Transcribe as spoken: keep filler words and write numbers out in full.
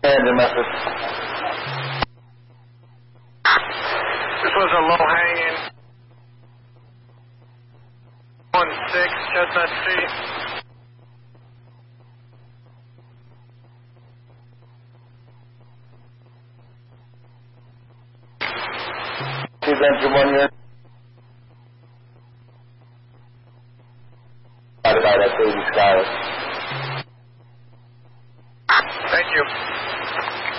And your message. This was a low hanging one six Chestnut Street. Please enter one year. About that baby Skyler.